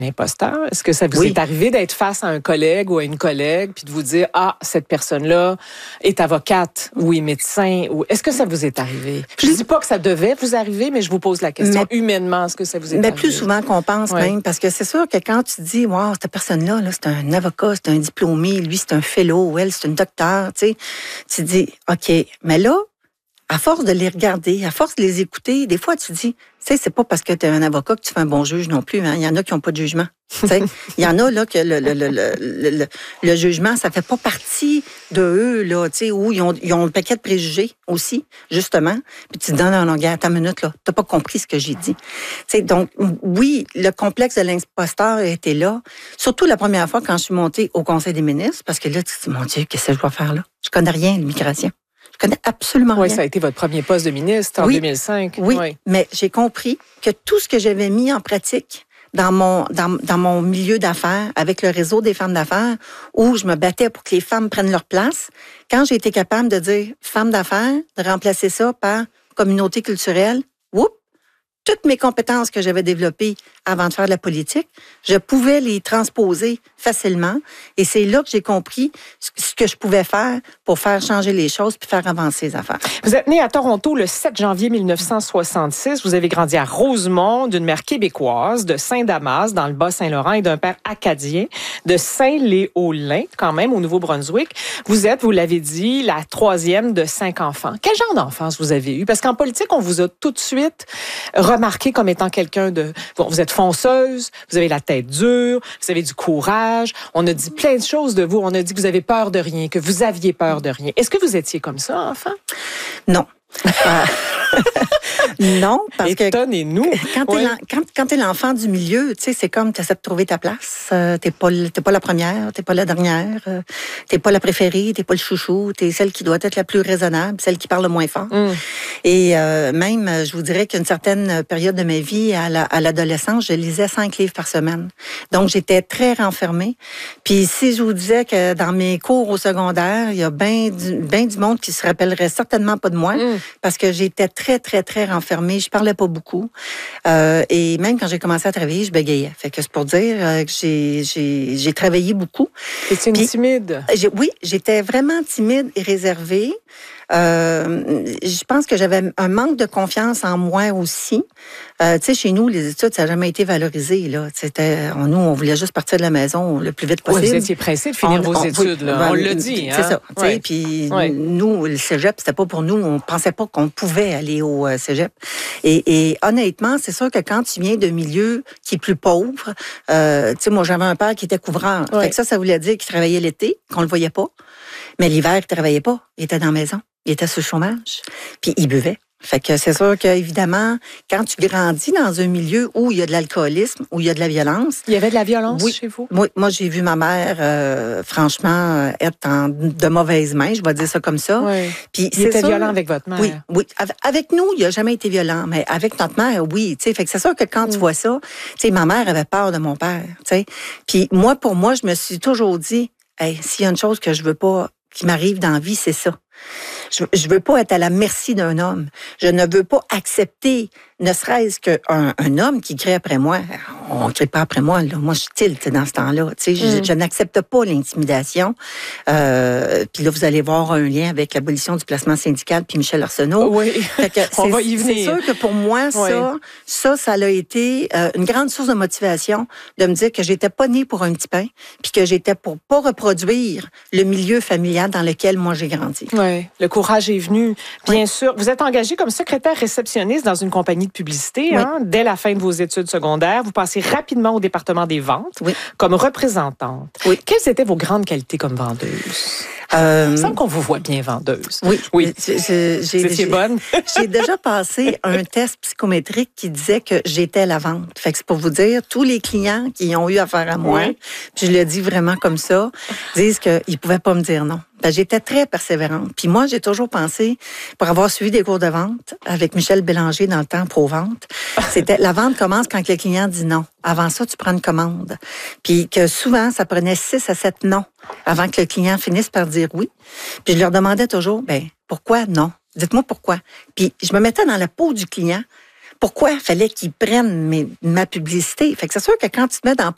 imposteur? Est-ce que ça vous est arrivé d'être face à un collègue ou à une collègue puis de vous dire, cette personne-là est avocate ou est médecin? Ou est-ce que ça vous est arrivé? Je ne dis pas que ça devait vous arriver, mais je vous pose la question. Humainement, est-ce que ça vous est arrivé? Mais plus souvent qu'on pense même, parce que c'est sûr que quand tu dis, wow, cette personne-là, c'est un avocat, c'est un diplômé, lui, c'est un fellow, elle, c'est une docteure, tu dis, OK, mais là, à force de les regarder, à force de les écouter, des fois, tu dis, c'est pas parce que tu es un avocat que tu fais un bon juge non plus. Hein. Il y en a qui n'ont pas de jugement. Il y en a là que le jugement, ça fait pas partie de eux, là, où ils ont un paquet de préjugés aussi, justement. Puis tu te dis, non, regarde, attends une minute, là, t'as pas compris ce que j'ai dit. Donc, oui, le complexe de l'imposteur était là. Surtout la première fois quand je suis montée au Conseil des ministres, parce que là, tu te dis, mon Dieu, qu'est-ce que je dois faire là? Je connais rien, l'immigration. Je connais absolument rien. Oui, ça a été votre premier poste de ministre en 2005. Oui, mais j'ai compris que tout ce que j'avais mis en pratique dans mon milieu d'affaires, avec le réseau des femmes d'affaires, où je me battais pour que les femmes prennent leur place, quand j'ai été capable de dire femme d'affaires, de remplacer ça par communauté culturelle, toutes mes compétences que j'avais développées avant de faire de la politique, je pouvais les transposer facilement. Et c'est là que j'ai compris ce que je pouvais faire pour faire changer les choses puis faire avancer les affaires. Vous êtes né à Toronto le 7 janvier 1966. Vous avez grandi à Rosemont, d'une mère québécoise, de Saint-Damas, dans le Bas-Saint-Laurent, et d'un père acadien, de Saint-Léolin, quand même, au Nouveau-Brunswick. Vous êtes, vous l'avez dit, la troisième de 5 enfants. Quel genre d'enfance vous avez eu? Parce qu'en politique, on vous a tout de suite remarqué comme étant quelqu'un de... Bon, vous êtes fonceuse, vous avez la tête dure, vous avez du courage. On a dit plein de choses de vous. On a dit que vous avez peur de rien, que vous aviez peur de rien. Est-ce que vous étiez comme ça, enfant? Non. Non, parce que étonnez-nous. Quand t'es l'enfant du milieu, tu sais, c'est comme t'essaies de trouver ta place. T'es pas la première, t'es pas la dernière, t'es pas la préférée, t'es pas le chouchou, t'es celle qui doit être la plus raisonnable, celle qui parle le moins fort. Et même, je vous dirais qu'une certaine période de ma vie, à l'adolescence, je lisais 5 livres par semaine. Donc, j'étais très renfermée. Puis si je vous disais que dans mes cours au secondaire, il y a bien du monde qui se rappellerait certainement pas de moi, parce que j'étais très, très, très renfermée. Je parlais pas beaucoup. Et même quand j'ai commencé à travailler, je bégayais. Fait que c'est pour dire que j'ai travaillé beaucoup. Étiez une timide? Oui, j'étais vraiment timide et réservée. Je pense que j'avais un manque de confiance en moi aussi. Tu sais, chez nous, les études, ça n'a jamais été valorisé, là. Nous, on voulait juste partir de la maison le plus vite possible. Vous étiez pressé de finir vos études, là. On l'a dit, hein? C'est ça. Puis nous, le cégep, c'était pas pour nous. On pensait pas qu'on pouvait aller au cégep. Et honnêtement, c'est sûr que quand tu viens d'un milieu qui est plus pauvre, tu sais, moi, j'avais un père qui était couvreur. Fait que ça voulait dire qu'il travaillait l'été, qu'on le voyait pas. Mais l'hiver, il travaillait pas. Il était dans la maison. Il était sur le chômage. Puis il buvait. Fait que c'est sûr qu'évidemment, quand tu grandis dans un milieu où il y a de l'alcoolisme, où il y a de la violence... Il y avait de la violence chez vous? Oui, moi, j'ai vu ma mère, franchement, être de mauvaises mains, je vais dire ça comme ça. Oui. Puis il était violent avec votre mère? Oui. Avec nous, il n'a jamais été violent, mais avec notre mère, oui. Fait que c'est sûr que quand tu vois ça, ma mère avait peur de mon père. T'sais. Puis pour moi, je me suis toujours dit, hey, s'il y a une chose que je veux pas qui m'arrive dans la vie, c'est ça. Je veux pas être à la merci d'un homme. Je ne veux pas accepter, ne serait-ce qu'un homme qui crie après moi. On ne crie pas après moi, là. Moi, je tilte dans ce temps-là. Je n'accepte pas l'intimidation. Puis là, vous allez voir un lien avec l'abolition du placement syndical puis Michel Arsenault. Oui, on va y venir. C'est sûr que pour moi, ça a été une grande source de motivation de me dire que j'étais pas née pour un petit pain puis que j'étais pour pas reproduire le milieu familial dans lequel moi j'ai grandi. Oui, le courage est venu, bien sûr. Vous êtes engagée comme secrétaire réceptionniste dans une compagnie de publicité dès la fin de vos études secondaires. Vous passez rapidement au département des ventes comme représentante. Oui. Quelles étaient vos grandes qualités comme vendeuse? Il me semble qu'on vous voit bien vendeuse. Oui. C'est bonne. J'ai déjà passé un test psychométrique qui disait que j'étais la vente. Fait que c'est pour vous dire, tous les clients qui ont eu affaire à moi, puis je le dis vraiment comme ça, disent qu'ils pouvaient pas me dire non. J'étais très persévérante. Puis moi, j'ai toujours pensé, pour avoir suivi des cours de vente avec Michel Bélanger dans le temps Pro-Vente, c'était la vente commence quand le client dit non. Avant ça, tu prends une commande. Puis que souvent, ça prenait 6 à 7 non avant que le client finisse par dire oui. Puis je leur demandais toujours, pourquoi non? Dites-moi pourquoi. Puis je me mettais dans la peau du client. Pourquoi il fallait qu'il prenne ma publicité? Fait que c'est sûr que quand tu te mets dans la